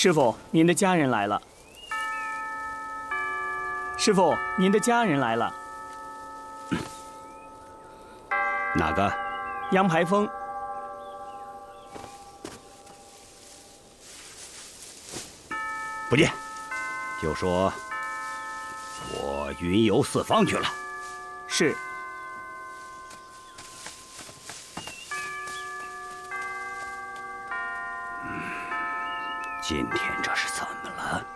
师傅，您的家人来了。师傅，您的家人来了。 哪个？ 杨排风。 不见，就说我云游四方去了。 是。 今天这是怎么了？